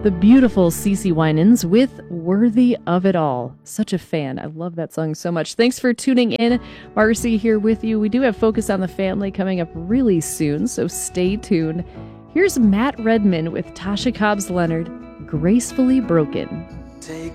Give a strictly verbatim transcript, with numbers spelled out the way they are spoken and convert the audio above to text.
The beautiful CeCe Winans with Worthy of It All. Such a fan. I love that song so much. Thanks for tuning in. Marcy here with you. We do have Focus on the Family coming up really soon, so stay tuned. Here's Matt Redman with Tasha Cobbs Leonard, Gracefully Broken. Take